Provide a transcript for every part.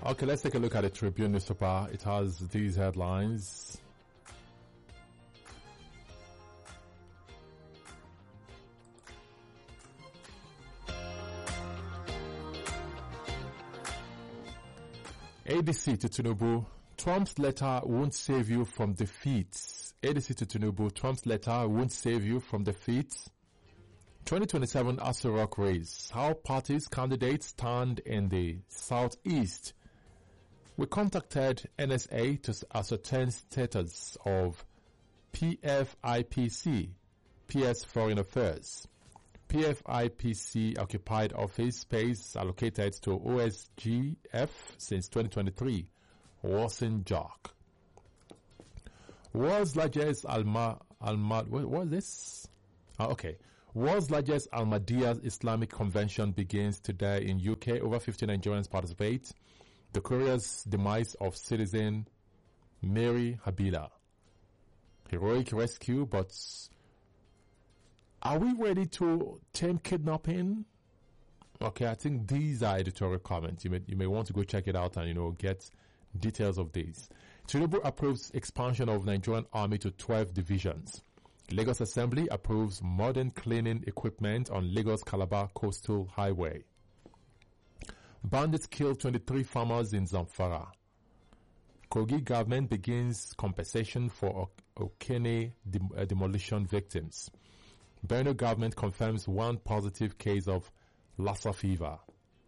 Okay, let's take a look at the Tribune newspaper. It has these headlines. ADC to Tinubu, Trump's letter won't save you from defeat. ADC to Tinubu, Trump's letter won't save you from defeat. 2027 Aso Rock race, how parties candidates stand in the southeast. We contacted NSA to ascertain status of PFIPC, PS Foreign Affairs. PFIPC occupied office space allocated to OSGF since 2023. Warsin Jock. World's largest what is this? Okay. World's largest Ahmadiyya Islamic convention begins today in UK. Over 50 Nigerians participate. The curious demise of citizen Mary Habila. Heroic rescue, but are we ready to tame kidnapping? Okay, I think these are editorial comments. You may want to go check it out and, get details of these. Tinubu approves expansion of Nigerian Army to 12 divisions. Lagos Assembly approves modern cleaning equipment on Lagos-Calabar Coastal Highway. Bandits kill 23 farmers in Zamfara. Kogi government begins compensation for Okene demolition victims. Benue government confirms one positive case of Lassa fever.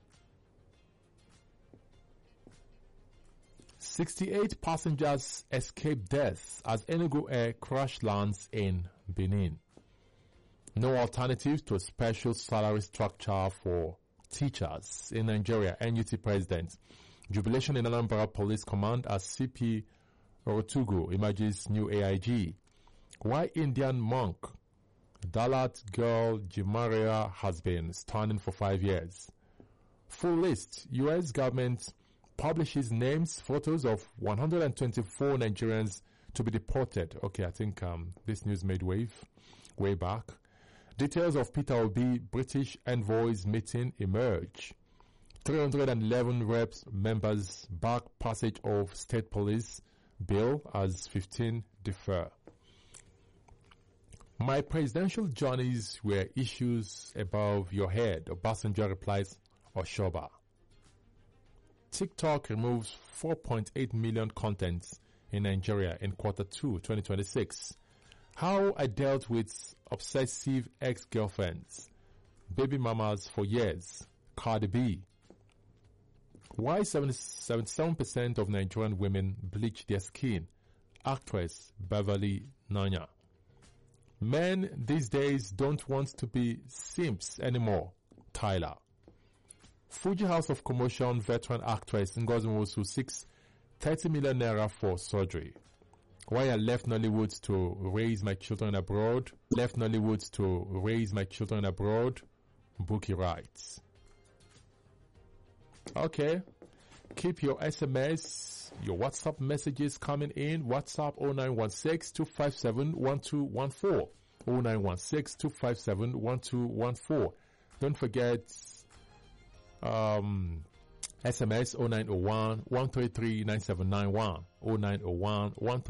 68 passengers escape death as Enugu Air crash lands in Benin. No alternative to a special salary structure for teachers in Nigeria. NUT President. Jubilation in Anambra Police Command as CP Orotugu emerges new AIG. Why Indian monk Dalit girl Jimaria has been stunning for 5 years. Full list. U.S. government publishes names, photos of 124 Nigerians to be deported. Okay, I think this news made wave way back. Details of Peter Obi British envoys meeting emerge. 311 reps members back passage of state police bill as 15 defer. My presidential journeys were issues above your head, Obasanjo replies Oshoba. TikTok removes 4.8 million contents in Nigeria in Q2 2026. How I dealt with obsessive ex-girlfriends, baby mamas for years, Cardi B. Why 77% of Nigerian women bleach their skin, actress Beverly Nanya. Men these days don't want to be simps anymore, Tyler. Fuji House of Commotion veteran actress Ngozi Nwosu seeks 30 million naira for surgery. Why I left Nollywood to raise my children abroad. Bookie writes. Okay. Keep your SMS, your WhatsApp messages coming in. WhatsApp 0916-257-1214. 0916-257-1214. Don't forget, SMS 0901-133-9791.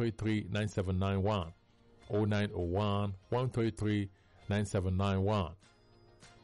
0901-133-9791. 0901-133-9791.